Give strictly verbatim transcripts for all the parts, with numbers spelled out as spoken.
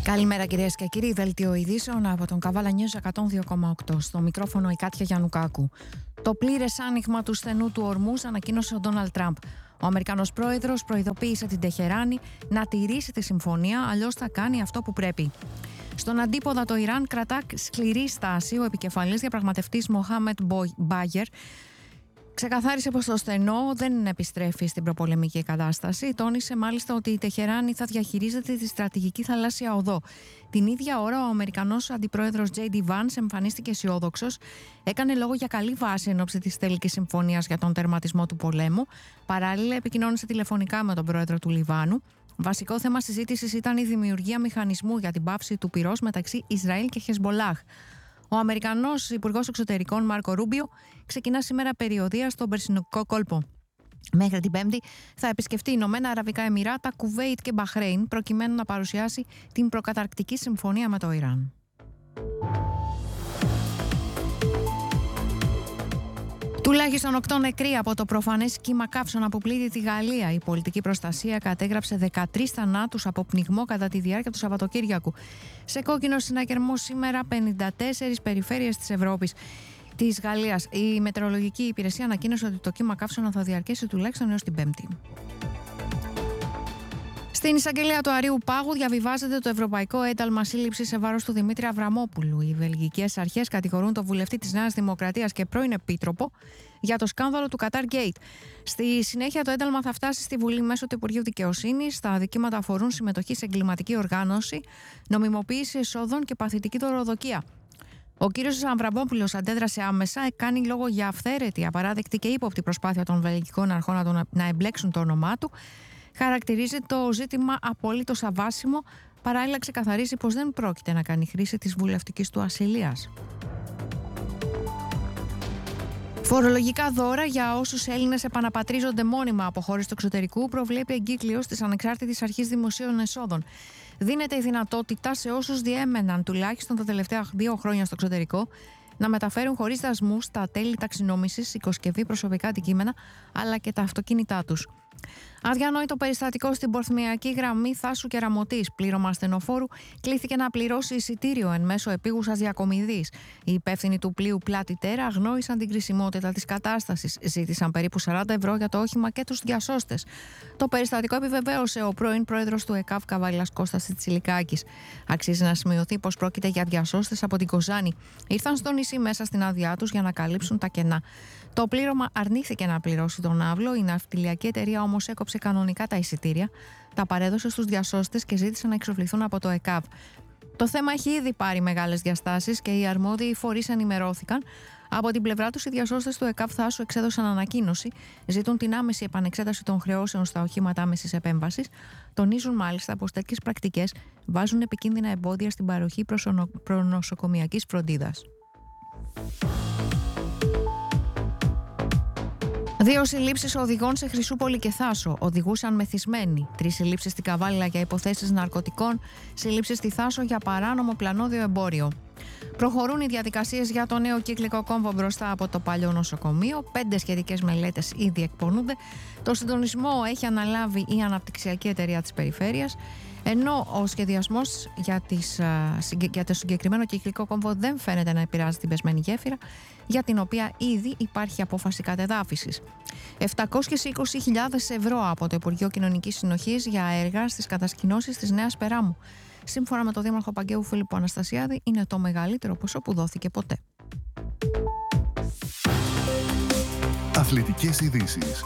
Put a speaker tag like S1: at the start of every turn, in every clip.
S1: Καλημέρα κυρίες και κύριοι, δελτίο ειδήσεων από τον Καβάλα News εκατόν δύο κόμμα οκτώ. Στο μικρόφωνο η Κάτια Γιαννουκάκου. Το πλήρες άνοιγμα του στενού του Ορμούζ ανακοίνωσε ο Ντόναλντ Τραμπ. Ο Αμερικανός πρόεδρος προειδοποίησε την Τεχεράνη να τηρήσει τη συμφωνία, αλλιώς θα κάνει αυτό που πρέπει. Στον αντίποδα, το Ιράν κρατά σκληρή στάση. Ο επικεφαλής διαπραγματευτής Μοχάμετ Μπάγερ ξεκαθάρισε πως το στενό δεν επιστρέφει στην προπολεμική κατάσταση. Τόνισε μάλιστα ότι η Τεχεράνη θα διαχειρίζεται τη στρατηγική θαλάσσια οδό. Την ίδια ώρα, ο Αμερικανός αντιπρόεδρος τζέι ντι Vance εμφανίστηκε αισιόδοξος. Έκανε λόγο για καλή βάση εν ώψη της τελικής συμφωνίας για τον τερματισμό του πολέμου. Παράλληλα, επικοινώνησε τηλεφωνικά με τον πρόεδρο του Λιβάνου. Βασικό θέμα συζήτησης ήταν η δημιουργία μηχανισμού για την πάυση του πυρός μεταξύ Ισραήλ και Χεσμολάχ. Ο Αμερικανός Υπουργός Εξωτερικών Μάρκο Ρούμπιο ξεκινά σήμερα περιοδεία στον Περσινικό κόλπο. Μέχρι την Πέμπτη θα επισκεφτεί Ηνωμένα Αραβικά Εμιράτα, Κουβέιτ και Μπαχρέιν προκειμένου να παρουσιάσει την προκαταρκτική συμφωνία με το Ιράν. Τουλάχιστον οκτώ νεκροί από το προφανές κύμα καύσωνα που πλήττει τη Γαλλία. Η πολιτική προστασία κατέγραψε δεκατρείς θανάτους από πνιγμό κατά τη διάρκεια του Σαββατοκύριακου. Σε κόκκινο συναγερμό σήμερα πενήντα τέσσερις περιφέρειες της Ευρώπης. Της Γαλλίας. Η Μετεωρολογική Υπηρεσία ανακοίνωσε ότι το κύμα καύσωνα θα διαρκέσει τουλάχιστον έως την Πέμπτη. Στην εισαγγελία του Αρείου Πάγου διαβιβάζεται το ευρωπαϊκό ένταλμα σύλληψης σε βάρος του Δημήτρη Αβραμόπουλου. Οι βελγικές αρχές κατηγορούν τον βουλευτή της Νέας Δημοκρατίας και πρώην επίτροπο για το σκάνδαλο του Qatar Gate. Στη συνέχεια, το ένταλμα θα φτάσει στη Βουλή μέσω του Υπουργείου Δικαιοσύνης. Τα αδικήματα αφορούν συμμετοχή σε εγκληματική οργάνωση, νομιμοποίηση εσόδων και παθητική δωροδοκία. Ο κύριος Αβραμόπουλος αντέδρασε άμεσα, κάνει λόγο για αυθαίρετη, απαράδεκτη και ύποπτη προσπάθεια των βελγικών αρχών να, τον, να εμπλέξουν το όνομά του. Χαρακτηρίζει το ζήτημα απολύτως αβάσιμο, παράλληλα ξεκαθαρίζει πως δεν πρόκειται να κάνει χρήση της βουλευτικής του ασυλίας. Φορολογικά δώρα για όσους Έλληνες επαναπατρίζονται μόνιμα από χώρες του εξωτερικού προβλέπει εγκύκλειος της Ανεξάρτητης Αρχής Δημοσίων Εσόδων. Δίνεται η δυνατότητα σε όσους διέμεναν τουλάχιστον τα τελευταία δύο χρόνια στο εξωτερικό να μεταφέρουν χωρίς δασμούς τα τέλη ταξινόμησης, οικοσκευή, προσωπικά αντικείμενα αλλά και τα αυτοκίνητά τους. Αδιανόητο περιστατικό στην πορθμιακή γραμμή Θάσου Κεραμωτής. Πλήρωμα ασθενοφόρου κλήθηκε να πληρώσει εισιτήριο εν μέσω επίγουσας διακομιδής. Οι υπεύθυνοι του πλοίου Πλάτη Τέρα αγνόησαν την κρισιμότητα της κατάστασης. Ζήτησαν περίπου σαράντα ευρώ για το όχημα και τους διασώστες. Το περιστατικό επιβεβαίωσε ο πρώην πρόεδρος του ΕΚΑΒ Καβάλας Κώστας Τσιλικάκης. Αξίζει να σημειωθεί πως πρόκειται για διασώστες από την Κοζάνη. Ήρθαν στο νησί μέσα στην άδειά τους για να καλύψουν τα κενά. Το πλήρωμα αρνήθηκε να πληρώσει τον άβλο. Η ναυτιλιακή εταιρεία όμως έκοψε κανονικά τα εισιτήρια, τα παρέδωσε στους διασώστες και ζήτησε να εξοφληθούν από το ΕΚΑΒ. Το θέμα έχει ήδη πάρει μεγάλες διαστάσεις και οι αρμόδιοι φορείς ενημερώθηκαν. Από την πλευρά τους, οι διασώστες του ΕΚΑΒ Θάσου εξέδωσαν ανακοίνωση, ζητούν την άμεση επανεξέταση των χρεώσεων στα οχήματα άμεσης επέμβασης. Τονίζουν μάλιστα πως τέτοιες πρακτικές βάζουν επικίνδυνα εμπόδια στην παροχή προνοσοκομιακής φροντίδας. Δύο συλλήψεις οδηγών σε Χρυσούπολη και Θάσο. Οδηγούσαν μεθυσμένοι. Τρεις συλλήψεις στην Καβάλα για υποθέσεις ναρκωτικών. Συλλήψεις στη Θάσο για παράνομο πλανόδιο εμπόριο. Προχωρούν οι διαδικασίες για το νέο κύκλικο κόμβο μπροστά από το παλιό νοσοκομείο. Πέντε σχετικές μελέτες ήδη εκπονούνται. Το συντονισμό έχει αναλάβει η αναπτυξιακή εταιρεία της περιφέρειας. Ενώ ο σχεδιασμός για, τις, για το συγκεκριμένο κυκλικό κόμβο δεν φαίνεται να επηρεάζει την πεσμένη γέφυρα, για την οποία ήδη υπάρχει απόφαση κατεδάφισης. επτακόσιες είκοσι χιλιάδες ευρώ από το Υπουργείο Κοινωνικής Συνοχής για έργα στις κατασκηνώσεις της Νέας Περάμου. Σύμφωνα με τον Δήμαρχο Παγκαίου Φίλιππο Αναστασιάδη, είναι το μεγαλύτερο ποσό που δόθηκε ποτέ.
S2: Αθλητικές ειδήσεις.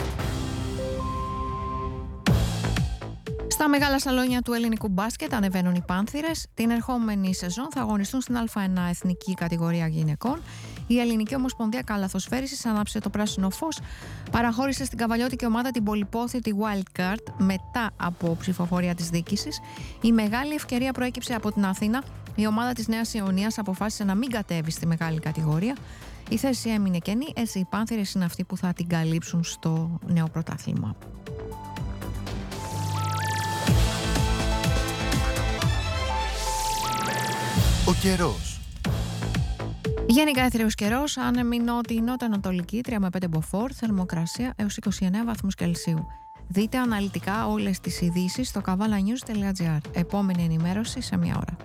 S1: Στα μεγάλα σαλόνια του ελληνικού μπάσκετ ανεβαίνουν οι Πάνθυρες. Την ερχόμενη σεζόν θα αγωνιστούν στην Α1 εθνική κατηγορία γυναικών. Η Ελληνική Ομοσπονδία Καλαθοσφαίρισης ανάψε το πράσινο φως. Παραχώρησε στην καβαλιώτικη ομάδα την πολυπόθητη Wild Card μετά από ψηφοφορία της διοίκησης. Η μεγάλη ευκαιρία προέκυψε από την Αθήνα. Η ομάδα της Νέας Ιωνίας αποφάσισε να μην κατέβει στη μεγάλη κατηγορία. Η θέση έμεινε κενή, έτσι οι Πάνθυρες είναι αυτοί που θα την καλύψουν στο νέο πρωτάθλημα.
S2: Ο καιρός.
S1: Γενικά έθριος καιρός, άνεμη νότιο-νοτιοανατολική, τρία με πέντε μποφόρ, θερμοκρασία έως είκοσι εννέα βαθμούς Κελσίου. Δείτε αναλυτικά όλες τις ειδήσεις στο καβάλα-news τελεία gr. Επόμενη ενημέρωση σε μια ώρα.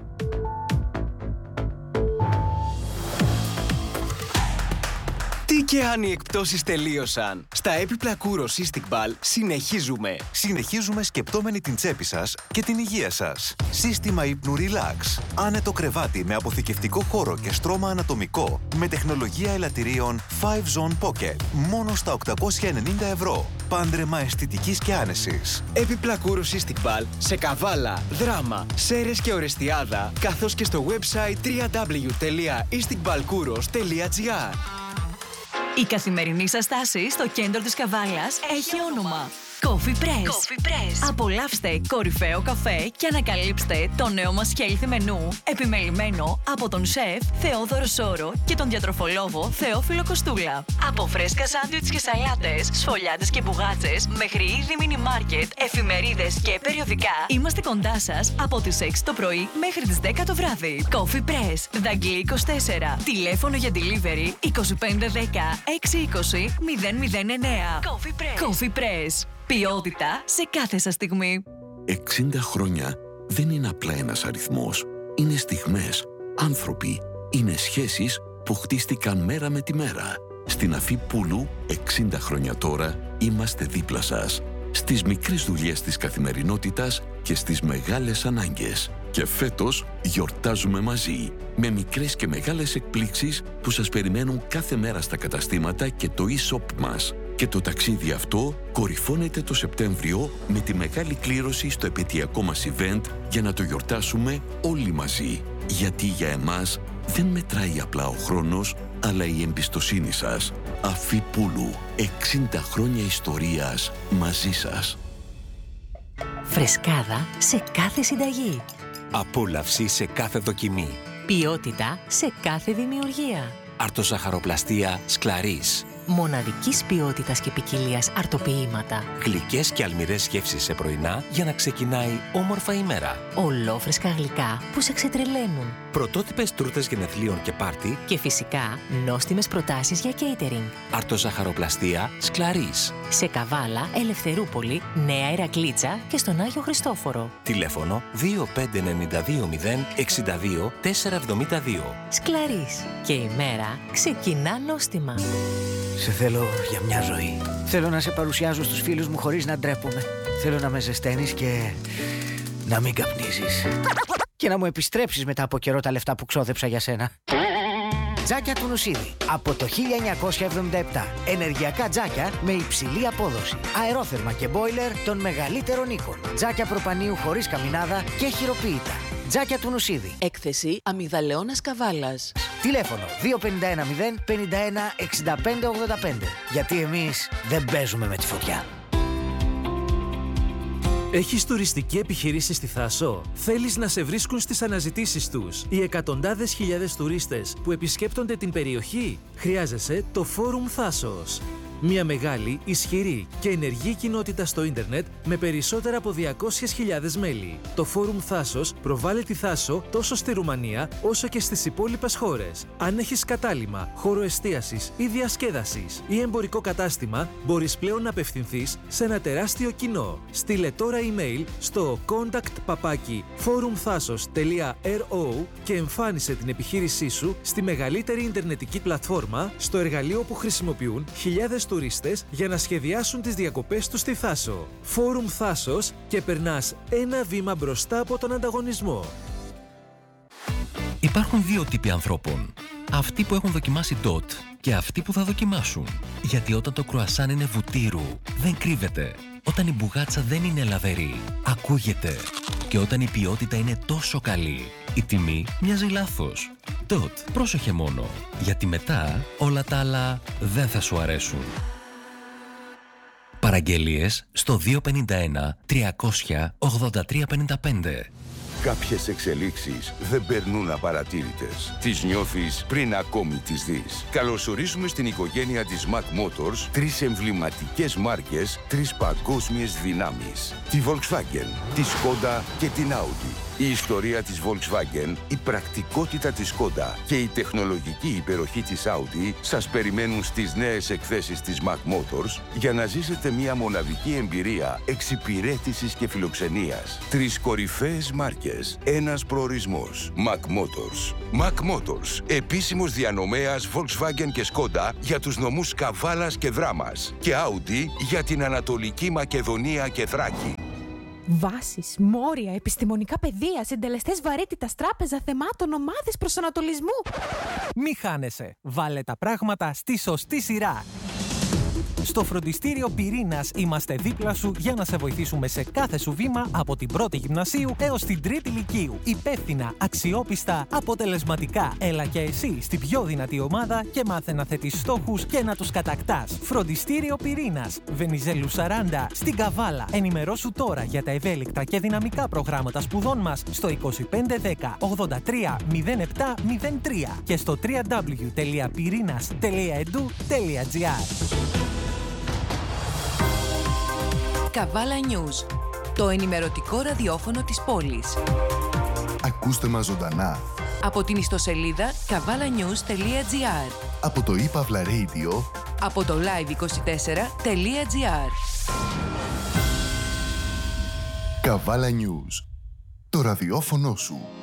S3: Τι και αν οι εκπτώσεις τελείωσαν. Στα έπιπλα Kouros Istiqbal συνεχίζουμε.
S2: Συνεχίζουμε σκεπτόμενοι την τσέπη σας και την υγεία σας. Σύστημα ύπνου Relax. Άνετο κρεβάτι με αποθηκευτικό χώρο και στρώμα ανατομικό. Με τεχνολογία ελαττηρίων φάιβ Zone Pocket. Μόνο στα οκτακόσια ενενήντα ευρώ. Πάντρεμα αισθητικής και άνεσης.
S3: Έπιπλα Kouros Istiqbal σε Καβάλα, Δράμα, Σέρρες και Ορεστιάδα, καθώς και στο website double-u double-u double-u τελεία istiqbalkouros τελεία gr.
S4: Η καθημερινή σας στάση στο κέντρο της Καβάλας έχει όνομα Coffee Press. Coffee Press. Απολαύστε κορυφαίο καφέ και ανακαλύψτε το νέο μας healthy μενού, επιμελημένο από τον σεφ Θεόδωρο Σόρο και τον διατροφολόγο Θεόφιλο Κοστούλα. Από φρέσκα σάντουιτς και σαλάτες, σφολιάτες και μπουγάτσες, μέχρι είδη μίνι μάρκετ, εφημερίδες και περιοδικά, είμαστε κοντά σας από τις έξι το πρωί μέχρι τις δέκα το βράδυ. Coffee Press, Δαγκλή είκοσι τέσσερα. Τηλέφωνο για delivery είκοσι πέντε δέκα έξι είκοσι μηδέν μηδέν εννέα. Coffee Press. Coffee Press. Ποιότητα σε κάθε σας στιγμή.
S5: εξήντα χρόνια δεν είναι απλά ένας αριθμός. Είναι στιγμές, άνθρωποι, είναι σχέσεις που χτίστηκαν μέρα με τη μέρα. Στην Αφή Πούλου, εξήντα χρόνια τώρα, είμαστε δίπλα σας. Στις μικρές δουλειές της καθημερινότητας και στις μεγάλες ανάγκες. Και φέτος γιορτάζουμε μαζί, με μικρές και μεγάλες εκπλήξεις που σας περιμένουν κάθε μέρα στα καταστήματα και το e-shop μας. Και το ταξίδι αυτό κορυφώνεται το Σεπτέμβριο με τη μεγάλη κλήρωση στο επαιτειακό μας event για να το γιορτάσουμε όλοι μαζί. Γιατί για εμάς δεν μετράει απλά ο χρόνος, αλλά η εμπιστοσύνη σας. Αφή Πούλου, εξήντα χρόνια ιστορίας μαζί σας.
S6: Φρεσκάδα σε κάθε συνταγή.
S7: Απόλαυση σε κάθε δοκιμή.
S6: Ποιότητα σε κάθε δημιουργία.
S7: Αρτοζαχαροπλαστία Σκλαρίς.
S6: Μοναδικής ποιότητας και ποικιλίας αρτοποιήματα.
S7: Γλυκές και αλμυρές γεύσεις σε πρωινά για να ξεκινάει όμορφα η μέρα.
S6: Ολόφρεσκα γλυκά που σε ξετρελαίνουν.
S7: Πρωτότυπες τούρτες γενεθλίων και πάρτι.
S6: Και φυσικά νόστιμες προτάσεις για catering.
S7: Αρτοζαχαροπλαστία Σκλαρίς.
S6: Σε Καβάλα, Ελευθερούπολη, Νέα Ηρακλήτσα και στον Άγιο Χριστόφορο.
S7: Τηλέφωνο δύο πέντε εννιά δύο μηδέν εξήντα δύο τετρακόσια εβδομήντα δύο.
S6: Σκλαρίς. Και η μέρα ξεκινά νόστιμα.
S8: Σε θέλω για μια ζωή. Θέλω να σε παρουσιάζω στους φίλους μου χωρίς να ντρέπομαι. Θέλω να με ζεσταίνεις και να μην καπνίζεις. Και να μου επιστρέψεις μετά από καιρό τα λεφτά που ξόδεψα για σένα. Τζάκια του Νουσίδη. Από το χίλια εννιακόσια εβδομήντα επτά. Ενεργειακά τζάκια με υψηλή απόδοση. Αερόθερμα και μπόιλερ των μεγαλύτερων οίκων. Τζάκια προπανίου χωρίς καμινάδα και χειροποίητα. Τζάκια του Νουσίδη.
S9: Έκθεση Αμυγδαλαιώνας Καβάλας.
S8: Τηλέφωνο δύο πέντε ένα μηδέν πενήντα ένα εξήντα πέντε ογδόντα πέντε. Γιατί εμείς δεν παίζουμε με τη φωτιά.
S10: Έχεις τουριστική επιχειρήση στη Θάσο? Θέλεις να σε βρίσκουν στις αναζητήσεις τους οι εκατοντάδες χιλιάδες τουρίστες που επισκέπτονται την περιοχή? Χρειάζεσαι το Φόρουμ Θάσος. Μια μεγάλη, ισχυρή και ενεργή κοινότητα στο ίντερνετ με περισσότερα από διακόσιες χιλιάδες μέλη. Το Φόρουμ Θάσος προβάλλει τη Θάσο τόσο στη Ρουμανία όσο και στις υπόλοιπες χώρες. Αν έχεις κατάλημα, χώρο εστίασης ή διασκέδασης ή εμπορικό κατάστημα, μπορείς πλέον να απευθυνθείς σε ένα τεράστιο κοινό. Στείλε τώρα email στο contact παπάκι forumthasos τελεία ρο και εμφάνισε την επιχείρησή σου στη μεγαλύτερη ιντερνετική πλατφόρμα, στο εργαλείο που χρησιμοποιούν χιλιάδες τουρίστες για να σχεδιάσουν τις διακοπές τους στη Θάσο. Φόρουμ Θάσος και περνάς ένα βήμα μπροστά από τον ανταγωνισμό.
S11: Υπάρχουν δύο τύποι ανθρώπων. Αυτοί που έχουν δοκιμάσει ντοτ και αυτοί που θα δοκιμάσουν. Γιατί όταν το κρουασάν είναι βουτύρου, δεν κρύβεται. Όταν η μπουγάτσα δεν είναι λαβερή, ακούγεται. Και όταν η ποιότητα είναι τόσο καλή, η τιμή μοιάζει λάθος. Ντοτ, πρόσεχε μόνο. Γιατί μετά όλα τα άλλα δεν θα σου αρέσουν. Παραγγελίες στο δύο πέντε ένα τριακόσια ογδόντα τρία πενήντα πέντε.
S12: Κάποιες εξελίξεις δεν περνούν απαρατήρητες. Τις νιώθεις πριν ακόμη τις δεις. Καλωσορίζουμε στην οικογένεια της Mac Motors τρεις εμβληματικές μάρκες, τρεις παγκόσμιες δυνάμεις. Τη Volkswagen, τη Skoda και την Audi. Η ιστορία της Volkswagen, η πρακτικότητα της Skoda και η τεχνολογική υπεροχή της Audi σας περιμένουν στις νέες εκθέσεις της Mac Motors για να ζήσετε μια μοναδική εμπειρία εξυπηρέτησης και φιλοξενίας. Τρεις κορυφαίες μάρκες, ένας προορισμός. Mac Motors. Mac Motors, επίσημος διανομέας Volkswagen και Skoda για τους νομούς Καβάλας και Δράμας και Audi για την Ανατολική Μακεδονία και Θράκη.
S13: Βάσεις, μόρια, επιστημονικά πεδία, συντελεστές βαρύτητας, τράπεζα θεμάτων, ομάδες προσανατολισμού.
S14: Μη χάνεσαι. Βάλε τα πράγματα στη σωστή σειρά. Στο φροντιστήριο Πυρήνας είμαστε δίπλα σου για να σε βοηθήσουμε σε κάθε σου βήμα από την πρώτη γυμνασίου έως την τρίτη λυκείου. Υπεύθυνα, αξιόπιστα, αποτελεσματικά. Έλα και εσύ στην πιο δυνατή ομάδα και μάθε να θέτεις στόχους και να τους κατακτάς. Φροντιστήριο Πυρήνας, Βενιζέλου σαράντα, στην Καβάλα. Ενημερώσου τώρα για τα ευέλικτα και δυναμικά προγράμματα σπουδών μας στο είκοσι πέντε δέκα ογδόντα τρία μηδέν επτά μηδέν τρία και στο double-u double-u double-u τελεία πυρίnas τελεία e d u τελεία g r.
S15: Καβάλα News, το ενημερωτικό ραδιόφωνο της πόλης.
S16: Ακούστε μας ζωντανά
S15: Από την ιστοσελίδα καβάλα νιους τελεία τζι άρ,
S16: από το ePavla Radio,
S15: από το live είκοσι τέσσερα τελεία τζι άρ.
S16: Καβάλα News, το ραδιόφωνο σου.